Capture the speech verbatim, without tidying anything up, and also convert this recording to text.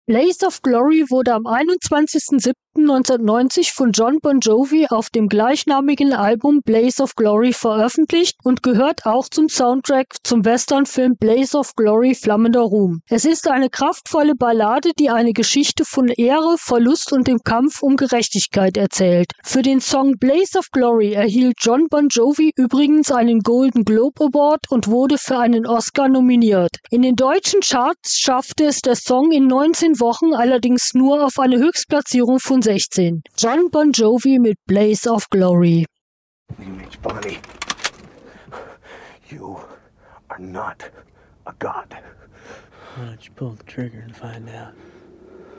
Blaze of Glory wurde am einundzwanzigsten siebten neunzehnhundertneunzig von John Bon Jovi auf dem gleichnamigen Album Blaze of Glory veröffentlicht und gehört auch zum Soundtrack zum Westernfilm Blaze of Glory – Flammender Ruhm. Es ist eine kraftvolle Ballade, die eine Geschichte von Ehre, Verlust und dem Kampf um Gerechtigkeit erzählt. Für den Song Blaze of Glory erhielt John Bon Jovi übrigens einen Golden Globe Award und wurde für einen Oscar nominiert. In den deutschen Charts schaffte es der Song in neunzehn Wochen allerdings nur auf eine Höchstplatzierung von sechzehn. John Bon Jovi mit Blaze of Glory. Bonnie, you are not a god. Why don't you pull the trigger and find out?